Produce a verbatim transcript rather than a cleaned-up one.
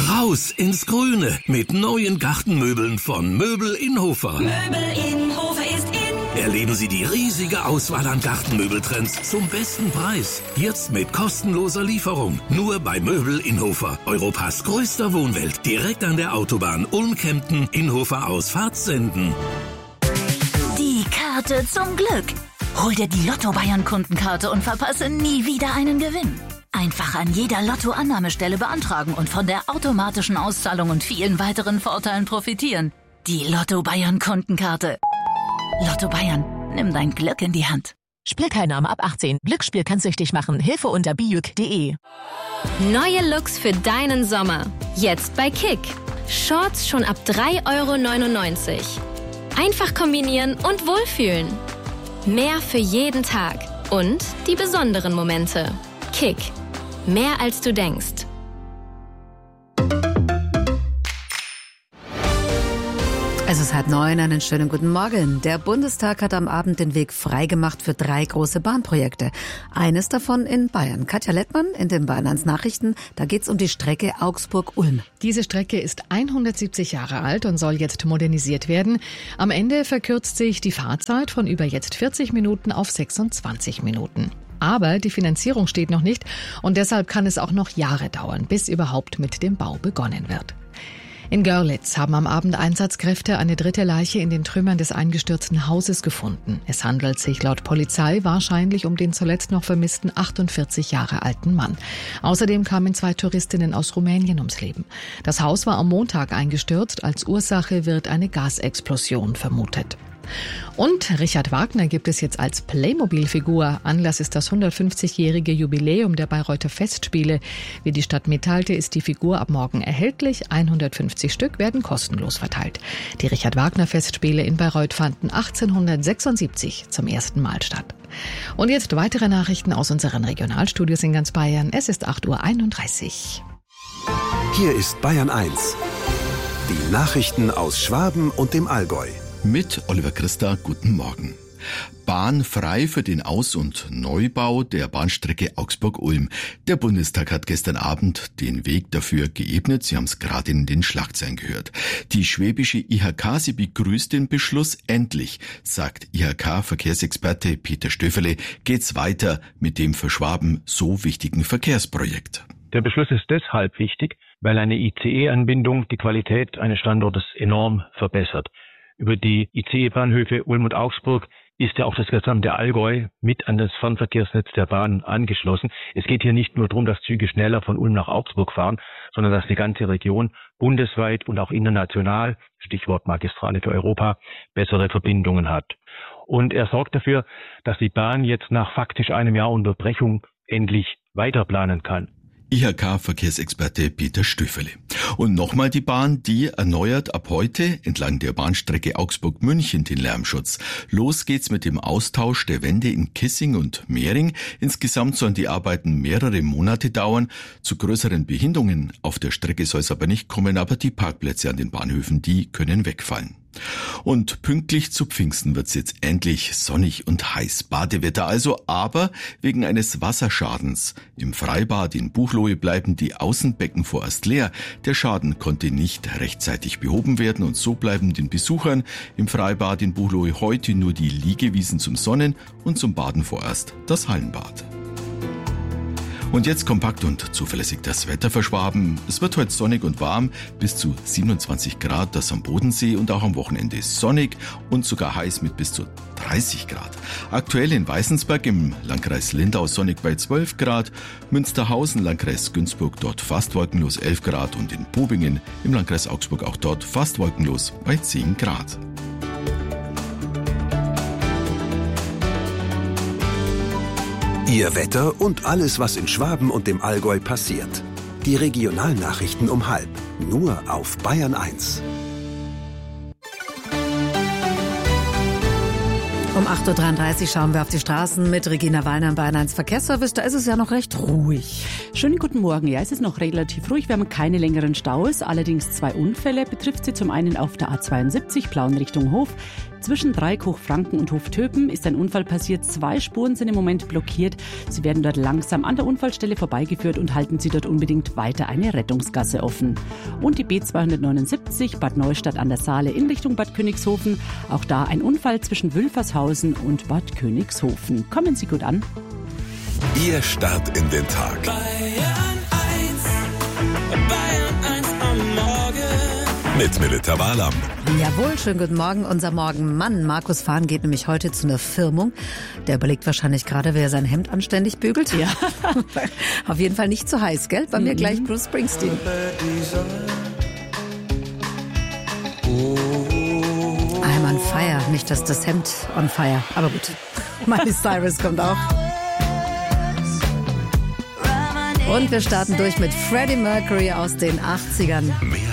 Raus ins Grüne mit neuen Gartenmöbeln von Möbel Inhofer. Möbel Inhofer ist in. Erleben Sie die riesige Auswahl an Gartenmöbeltrends zum besten Preis. Jetzt mit kostenloser Lieferung. Nur bei Möbel Inhofer. Europas größter Wohnwelt. Direkt an der Autobahn Ulm-Kempten, Inhofer Ausfahrt Senden. Die Karte zum Glück. Hol dir die Lotto-Bayern-Kundenkarte und verpasse nie wieder einen Gewinn. Einfach an jeder Lotto-Annahmestelle beantragen und von der automatischen Auszahlung und vielen weiteren Vorteilen profitieren. Die Lotto-Bayern-Kundenkarte. Lotto Bayern, nimm dein Glück in die Hand. Spielteilnahme ab achtzehn. Glücksspiel kann süchtig machen. Hilfe unter bijuk punkt de. Neue Looks für deinen Sommer. Jetzt bei Kick. Shorts schon ab drei Euro neunundneunzig. Einfach kombinieren und wohlfühlen. Mehr für jeden Tag. Und die besonderen Momente. Kick. Mehr als du denkst. Es ist halb neun, einen schönen guten Morgen. Der Bundestag hat am Abend den Weg freigemacht für drei große Bahnprojekte. Eines davon in Bayern. Katja Lettmann in den Bayern eins Nachrichten. Da geht's um die Strecke Augsburg-Ulm. Diese Strecke ist hundertsiebzig Jahre alt und soll jetzt modernisiert werden. Am Ende verkürzt sich die Fahrzeit von über jetzt vierzig Minuten auf sechsundzwanzig Minuten. Aber die Finanzierung steht noch nicht und deshalb kann es auch noch Jahre dauern, bis überhaupt mit dem Bau begonnen wird. In Görlitz haben am Abend Einsatzkräfte eine dritte Leiche in den Trümmern des eingestürzten Hauses gefunden. Es handelt sich laut Polizei wahrscheinlich um den zuletzt noch vermissten achtundvierzig Jahre alten Mann. Außerdem kamen zwei Touristinnen aus Rumänien ums Leben. Das Haus war am Montag eingestürzt. Als Ursache wird eine Gasexplosion vermutet. Und Richard Wagner gibt es jetzt als Playmobil-Figur. Anlass ist das hundertfünfzigjährige Jubiläum der Bayreuther Festspiele. Wie die Stadt mitteilte, ist die Figur ab morgen erhältlich. hundertfünfzig Stück werden kostenlos verteilt. Die Richard Wagner Festspiele in Bayreuth fanden achtzehnhundertsechsundsiebzig zum ersten Mal statt. Und jetzt weitere Nachrichten aus unseren Regionalstudios in ganz Bayern. Es ist acht Uhr einunddreißig. Hier ist Bayern eins. Die Nachrichten aus Schwaben und dem Allgäu. Mit Oliver Christa, guten Morgen. Bahn frei für den Aus- und Neubau der Bahnstrecke Augsburg-Ulm. Der Bundestag hat gestern Abend den Weg dafür geebnet. Sie haben es gerade in den Schlagzeilen gehört. Die schwäbische I H K, sie begrüßt den Beschluss endlich, sagt I H K-Verkehrsexperte Peter Stöferle. Geht's weiter mit dem für Schwaben so wichtigen Verkehrsprojekt. Der Beschluss ist deshalb wichtig, weil eine I C E-Anbindung die Qualität eines Standortes enorm verbessert. Über die I C E-Bahnhöfe Ulm und Augsburg ist ja auch das gesamte Allgäu mit an das Fernverkehrsnetz der Bahn angeschlossen. Es geht hier nicht nur darum, dass Züge schneller von Ulm nach Augsburg fahren, sondern dass die ganze Region bundesweit und auch international, Stichwort Magistrale für Europa, bessere Verbindungen hat. Und er sorgt dafür, dass die Bahn jetzt nach faktisch einem Jahr Unterbrechung endlich weiterplanen kann. I H K-Verkehrsexperte Peter Stöferle. Und nochmal die Bahn, die erneuert ab heute entlang der Bahnstrecke Augsburg-München den Lärmschutz. Los geht's mit dem Austausch der Wände in Kissing und Mehring. Insgesamt sollen die Arbeiten mehrere Monate dauern. Zu größeren Behinderungen auf der Strecke soll es aber nicht kommen, aber die Parkplätze an den Bahnhöfen, die können wegfallen. Und pünktlich zu Pfingsten wird's jetzt endlich sonnig und heiß. Badewetter also, aber wegen eines Wasserschadens. Im Freibad in Buchloe bleiben die Außenbecken vorerst leer. Der Schaden konnte nicht rechtzeitig behoben werden und so bleiben den Besuchern im Freibad in Buchloe heute nur die Liegewiesen zum Sonnen und zum Baden vorerst das Hallenbad. Und jetzt kompakt und zuverlässig das Wetter für Schwaben. Es wird heute sonnig und warm, bis zu siebenundzwanzig Grad, das am Bodensee und auch am Wochenende sonnig und sogar heiß mit bis zu dreißig Grad. Aktuell in Weißensberg im Landkreis Lindau sonnig bei zwölf Grad, Münsterhausen, Landkreis Günzburg dort fast wolkenlos elf Grad und in Bobingen im Landkreis Augsburg auch dort fast wolkenlos bei zehn Grad. Ihr Wetter und alles, was in Schwaben und dem Allgäu passiert. Die Regionalnachrichten um halb. Nur auf Bayern eins. Um acht Uhr dreiunddreißig schauen wir auf die Straßen mit Regina Wallner im Bayern eins Verkehrsservice. Da ist es ja noch recht ruhig. Schönen guten Morgen. Ja, es ist noch relativ ruhig. Wir haben keine längeren Staus. Allerdings zwei Unfälle betrifft sie. Zum einen auf der A zweiundsiebzig, Plauen Richtung Hof. Zwischen Dreieck, Hochfranken und Hoftöpen ist ein Unfall passiert. Zwei Spuren sind im Moment blockiert. Sie werden dort langsam an der Unfallstelle vorbeigeführt und halten Sie dort unbedingt weiter eine Rettungsgasse offen. Und die B zweihundertneunundsiebzig, Bad Neustadt an der Saale in Richtung Bad Königshofen. Auch da ein Unfall zwischen Wülfershausen und Bad Königshofen. Kommen Sie gut an. Ihr Start in den Tag. Bayern eins, Bayern eins am Morgen. Mit Melita Walam. Jawohl, schönen guten Morgen. Unser Morgenmann Markus Fahn geht nämlich heute zu einer Firmung. Der überlegt wahrscheinlich gerade, wer sein Hemd anständig bügelt. Ja. Auf jeden Fall nicht zu heiß, gell? Bei mhm. mir gleich Bruce Springsteen. I'm on fire. Nicht, dass das Hemd on fire. Aber gut. Miley Cyrus kommt auch. Und wir starten durch mit Freddie Mercury aus den achtzigern.